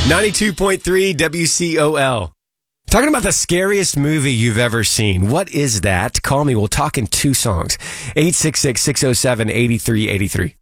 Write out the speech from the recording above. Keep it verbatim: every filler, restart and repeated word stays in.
ninety-two point three W C O L. Talking about the scariest movie you've ever seen. What is that? Call me. We'll talk in two songs. eight six six, six oh seven, eight three eight three.